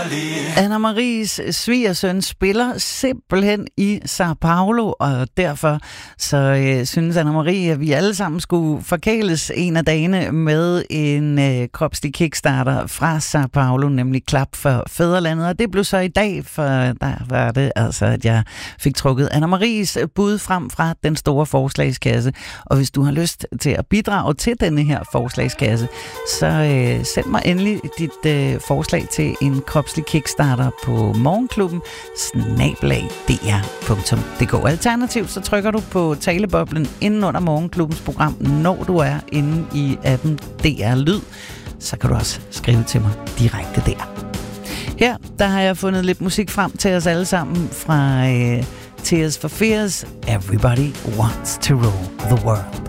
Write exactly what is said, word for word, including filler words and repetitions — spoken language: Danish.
Anna Maries svigersøn spiller simpelthen i Sao Paulo, og derfor så øh, synes Anna Marie, at vi alle sammen skulle forkæles en af dagene med en øh, kropslig kickstarter fra Sao Paulo, nemlig Klap for Fædrelandet. Og det blev så i dag, for der var det altså, at jeg fik trukket Anna Maries bud frem fra den store forslagskasse. Og hvis du har lyst til at bidrage til denne her forslagskasse, så øh, send mig endelig dit øh, forslag til en kropslig kickstarter på Morgenklubben snabel-a d r punktum d k. Alternativt så trykker du på taleboblen inden under Morgenklubbens program, når du er inde i appen D R Lyd. Så kan du også skrive til mig direkte der. Her der har jeg fundet lidt musik frem til os alle sammen fra øh, Tears for Fears. Everybody wants to rule the world.